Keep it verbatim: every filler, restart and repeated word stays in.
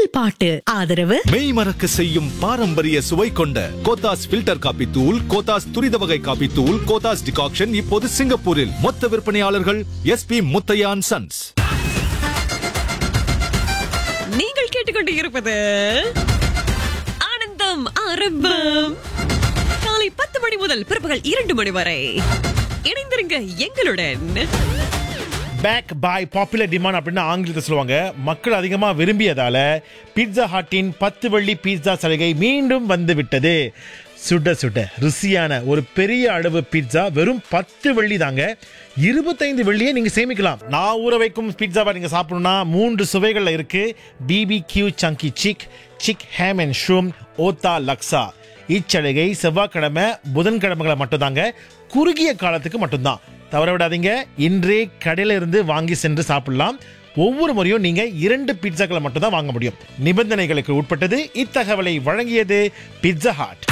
முதல் பாட்டு. ஆதரவு மெய் மறக்க செய்யும் பாரம்பரிய சுவை கொண்ட கோத்தாஸ் ஃபில்டர் காபி தூள், கோத்தாஸ் துரித வகை காபி தூள், கோத்தாஸ் டிகாக்ஷன் இப்போது சிங்கப்பூரில் மொத்த விற்பனையாளர்கள் எஸ் பி முத்தையான் சன்ஸ். நீங்கள் கேட்டுக்கொண்டு இருப்பது ஆனந்தம் ஆரம்பம். காலை பத்து மணி முதல் பிற்பகல் இரண்டு மணி வரை இணைந்திருங்க எங்களுடன். பேக் பை பாப்புலர் டிமாண்ட் அப்படின்னு ஆங்கிலத்தில் சொல்லுவாங்க. மக்கள் அதிகமாக விரும்பியதால பீட்சா ஹட்டின் பத்து வெள்ளி பீட்சா சலுகை மீண்டும் வந்து விட்டது. சுட சுட ருசியான ஒரு பெரிய அளவு பீட்சா வெறும் பத்து வெள்ளி தாங்க. இருபத்தைந்து வெள்ளியை நீங்க சேமிக்கலாம். நான் ஊற வைக்கும் பீட்சாவை நீங்க சாப்பிடணும்னா மூன்று சுவைகள்ல இருக்கு. BBQ Sanghi sick, sick ham and shroom, ஓத்தா லக்ஸா. இச்சலுகை செவ்வாய்க்கிழமை புதன்கிழமைகளை மட்டும்தாங்க. குறுகிய காலத்துக்கு மட்டும்தான். தவற விடாதீங்க. இன்றே கடையில இருந்து வாங்கி சென்று சாப்பிடலாம். ஒவ்வொரு முறையும் நீங்க இரண்டு பீட்சாக்களை மட்டும் தான் வாங்க முடியும். நிபந்தனைகளுக்கு உட்பட்டது. இத்தகவலை வழங்கியது பீட்சா ஹட்.